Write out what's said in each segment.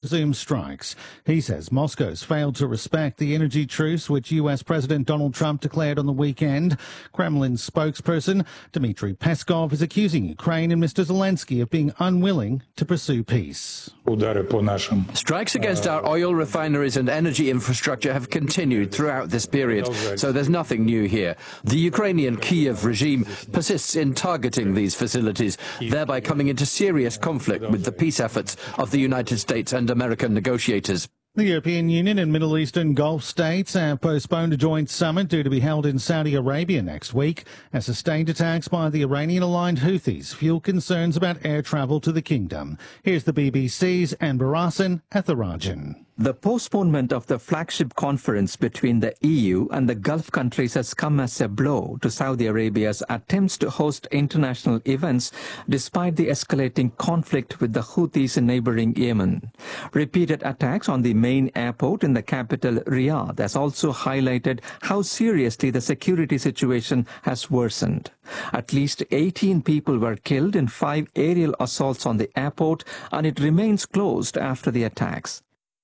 presumed strikes. He says Moscow's failed to respect the energy truce which US President Donald Trump declared on the weekend. Kremlin's spokesperson Dmitry Peskov is accusing Ukraine and Mr. Zelensky of being unwilling to pursue peace. Strikes against our oil refineries and energy infrastructure have continued throughout this period, so there's nothing new here. The Ukrainian Kiev regime persists in targeting these facilities, thereby coming into serious conflict with the peace efforts of the United States and American negotiators. The European Union and Middle Eastern Gulf states have postponed a joint summit due to be held in Saudi Arabia next week as sustained attacks by the Iranian-aligned Houthis fuel concerns about air travel to the kingdom. Here's the BBC's Anbar Hassan Etharajan. The postponement of the flagship conference between the EU and the Gulf countries has come as a blow to Saudi Arabia's attempts to host international events despite the escalating conflict with the Houthis in neighboring Yemen. Repeated attacks on the main airport in the capital, Riyadh, has also highlighted how seriously the security situation has worsened. At least 18 people were killed in 5 aerial assaults on the airport, and it remains closed after the attacks.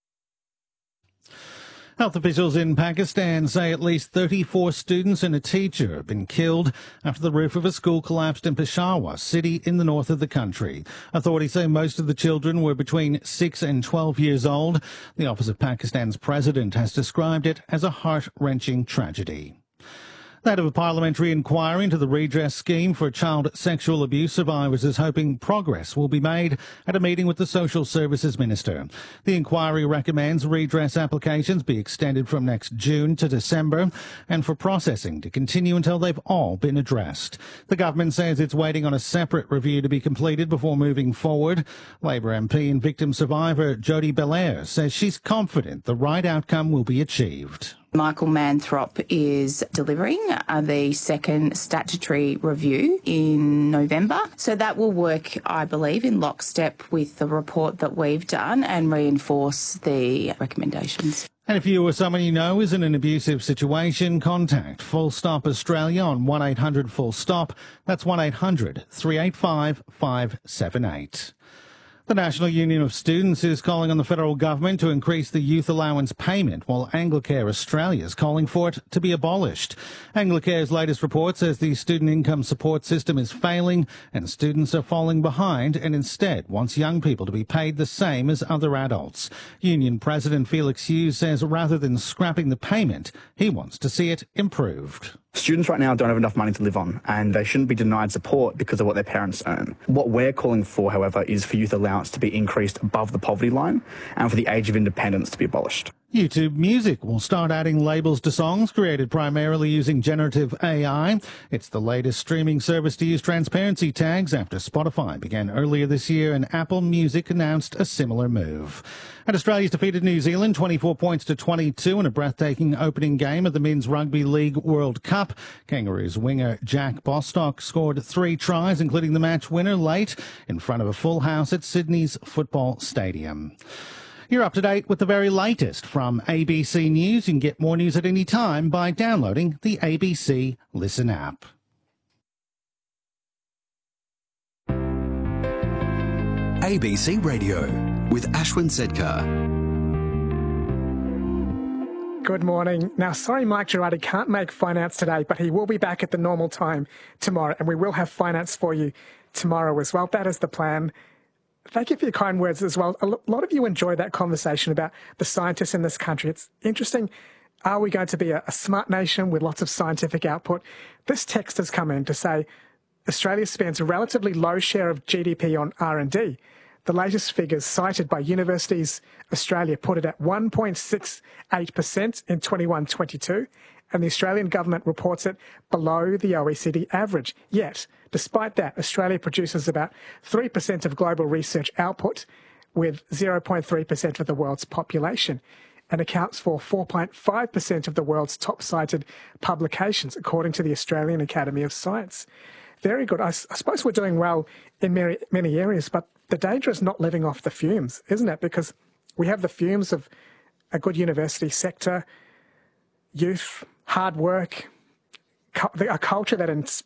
Health officials in Pakistan say at least 34 students and a teacher have been killed after the roof of a school collapsed in Peshawar city in the north of the country. Authorities say most of the children were between 6 and 12 years old. The Office of Pakistan's president has described it as a heart-wrenching tragedy. The head of a parliamentary inquiry into the redress scheme for child sexual abuse survivors is hoping progress will be made at a meeting with the Social Services Minister. The inquiry recommends redress applications be extended from next June to December and for processing to continue until they've all been addressed. The government says it's waiting on a separate review to be completed before moving forward. Labour MP and victim survivor Jodie Belair says she's confident the right outcome will be achieved. Michael Manthrop is delivering the second statutory review in November. So that will work, I believe, in lockstep with the report that we've done and reinforce the recommendations. And if you or someone you know is in an abusive situation, contact Full Stop Australia on 1800 Full Stop. That's 1800 385 578. The National Union of Students is calling on the federal government to increase the youth allowance payment, while Anglicare Australia is calling for it to be abolished. Anglicare's latest report says the student income support system is failing and students are falling behind, and instead wants young people to be paid the same as other adults. Union President Felix Hughes says rather than scrapping the payment, he wants to see it improved. Students right now don't have enough money to live on, and they shouldn't be denied support because of what their parents earn. What we're calling for, however, is for youth allowance to be increased above the poverty line and for the age of independence to be abolished. YouTube Music will start adding labels to songs created primarily using generative AI. It's the latest streaming service to use transparency tags after Spotify began earlier this year and Apple Music announced a similar move. And Australia's defeated New Zealand 24 points to 22 in a breathtaking opening game of the Men's Rugby League World Cup. Kangaroos winger Jack Bostock scored 3 tries, including the match winner late in front of a full house at Sydney's Football Stadium. You're up to date with the very latest from ABC News. You can get more news at any time by downloading the ABC Listen app. ABC Radio with Ashwin Sedkar. Good morning. Now, sorry Mike Girardi can't make finance today, but he will be back at the normal time tomorrow, and we will have finance for you tomorrow as well. That is the plan. Thank you for your kind words as well. A lot of you enjoyed that conversation about the scientists in this country. It's interesting. Are we going to be a smart nation with lots of scientific output? This text has come in to say Australia spends a relatively low share of GDP on R&D. The latest figures cited by Universities Australia put it at 1.68% in 21-22, and the Australian government reports it below the OECD average. Yet, despite that, Australia produces about 3% of global research output with 0.3% of the world's population and accounts for 4.5% of the world's top-cited publications, according to the Australian Academy of Science. Very good. I suppose we're doing well in many areas, but the danger is not living off the fumes, isn't it? Because we have the fumes of a good university sector, youth, hard work, a culture that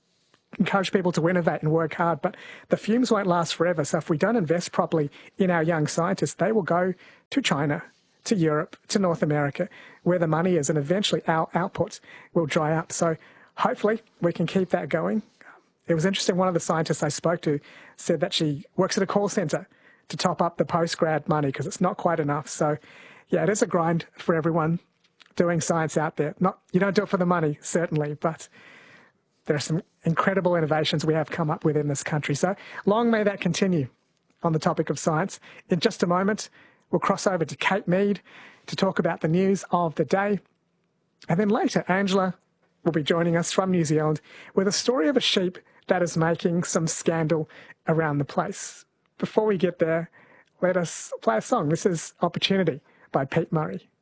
encourage people to innovate and work hard, but the fumes won't last forever. So if we don't invest properly in our young scientists, they will go to China, to Europe, to North America, where the money is, and eventually our output will dry up. So hopefully we can keep that going. It was interesting, one of the scientists I spoke to said that she works at a call centre to top up the post-grad money because it's not quite enough. So yeah, it is a grind for everyone doing science out there. You don't do it for the money, certainly, but there are some incredible innovations we have come up with in this country. So long may that continue on the topic of science. In just a moment, we'll cross over to Kate Mead to talk about the news of the day. And then later, Angela will be joining us from New Zealand with a story of a sheep that is making some scandal around the place. Before we get there, let us play a song. This is Opportunity by Pete Murray.